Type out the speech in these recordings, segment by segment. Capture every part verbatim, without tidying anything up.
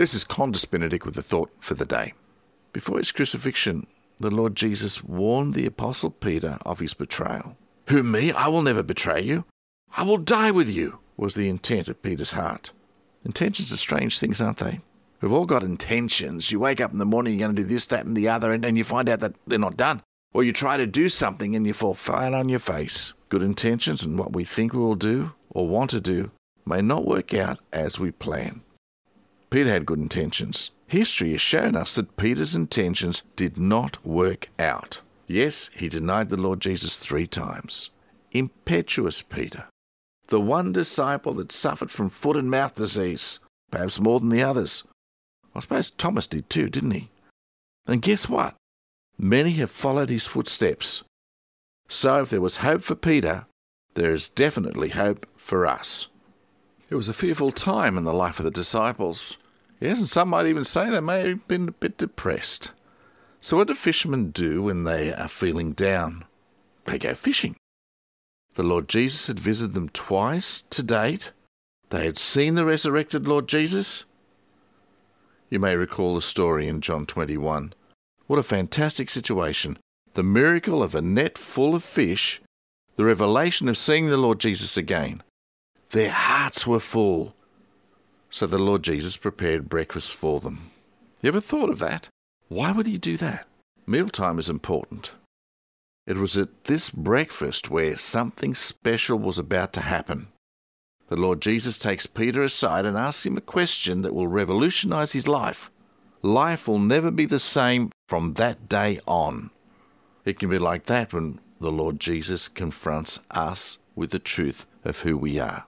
This is Qantas Benedict with the thought for the day. Before his crucifixion, the Lord Jesus warned the Apostle Peter of his betrayal. Who, me? I will never betray you. I will die with you, was the intent of Peter's heart. Intentions are strange things, aren't they? We've all got intentions. You wake up in the morning, you're going to do this, that, and the other, and, and you find out that they're not done. Or you try to do something and you fall flat on your face. Good intentions and what we think we will do or want to do may not work out as we plan. Peter had good intentions. History has shown us that Peter's intentions did not work out. Yes, he denied the Lord Jesus three times. Impetuous Peter, the one disciple that suffered from foot and mouth disease, perhaps more than the others. I suppose Thomas did too, didn't he? And guess what? Many have followed his footsteps. So if there was hope for Peter, there is definitely hope for us. It was a fearful time in the life of the disciples. Yes, and some might even say they may have been a bit depressed. So what do fishermen do when they are feeling down? They go fishing. The Lord Jesus had visited them twice to date. They had seen the resurrected Lord Jesus. You may recall the story in John twenty-one. What a fantastic situation. The miracle of a net full of fish, the revelation of seeing the Lord Jesus again. Their hearts were full. So the Lord Jesus prepared breakfast for them. You ever thought of that? Why would he do that? Mealtime is important. It was at this breakfast where something special was about to happen. The Lord Jesus takes Peter aside and asks him a question that will revolutionize his life. Life will never be the same from that day on. It can be like that when the Lord Jesus confronts us with the truth of who we are.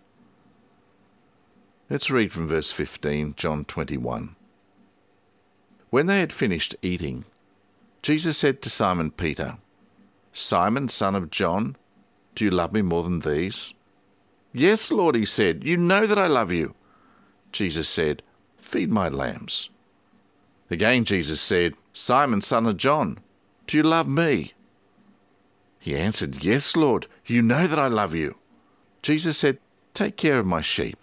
Let's read from verse fifteen, John twenty-one. When they had finished eating, Jesus said to Simon Peter, "Simon, son of John, do you love me more than these?" "Yes, Lord," he said, "you know that I love you." Jesus said, "Feed my lambs." Again Jesus said, "Simon, son of John, do you love me?" He answered, "Yes, Lord, you know that I love you." Jesus said, "Take care of my sheep."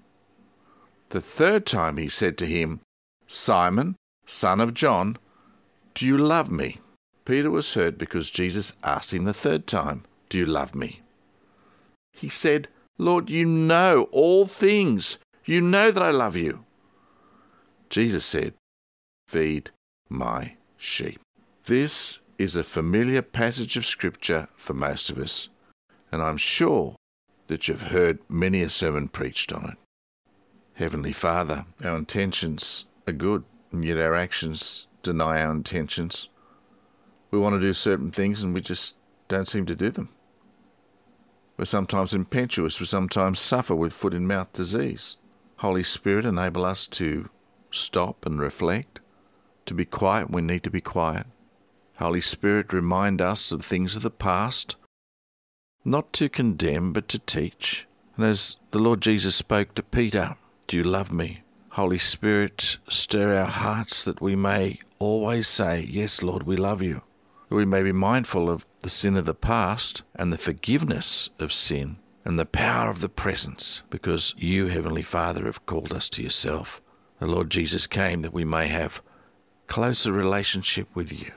The third time he said to him, "Simon, son of John, do you love me?" Peter was hurt because Jesus asked him the third time, "Do you love me?" He said, "Lord, you know all things. You know that I love you." Jesus said, "Feed my sheep." This is a familiar passage of Scripture for most of us, and I'm sure that you've heard many a sermon preached on it. Heavenly Father, our intentions are good, and yet our actions deny our intentions. We want to do certain things and we just don't seem to do them. We're sometimes impetuous, we sometimes suffer with foot and mouth disease. Holy Spirit, enable us to stop and reflect, to be quiet when we need to be quiet. Holy Spirit, remind us of things of the past, not to condemn but to teach. And as the Lord Jesus spoke to Peter, "Do you love me?" Holy Spirit, stir our hearts that we may always say, "Yes, Lord, we love you." That we may be mindful of the sin of the past and the forgiveness of sin and the power of the presence, because you, Heavenly Father, have called us to yourself. The Lord Jesus came that we may have closer relationship with you.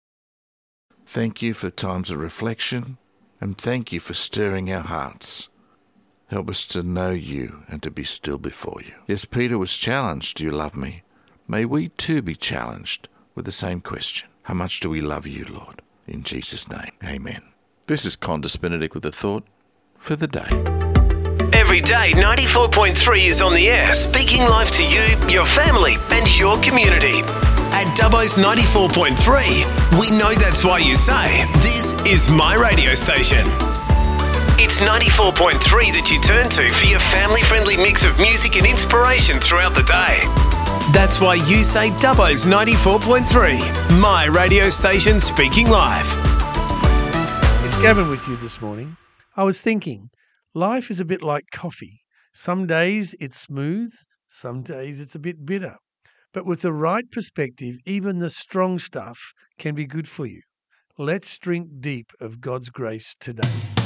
Thank you for times of reflection, and thank you for stirring our hearts. Help us to know you and to be still before you. Yes, Peter was challenged, "Do you love me?" May we too be challenged with the same question. How much do we love you, Lord? In Jesus' name, amen. This is Qantas Benedict with a thought for the day. Every day, ninety-four point three is on the air, speaking life to you, your family, and your community. At Dubbo's ninety-four point three, we know that's why you say, this is my radio station. It's ninety-four point three that you turn to for your family-friendly mix of music and inspiration throughout the day. That's why you say Dubbo's ninety-four point three, my radio station speaking live. It's Gavin with you this morning. I was thinking, life is a bit like coffee. Some days it's smooth, some days it's a bit bitter. But with the right perspective, even the strong stuff can be good for you. Let's drink deep of God's grace today.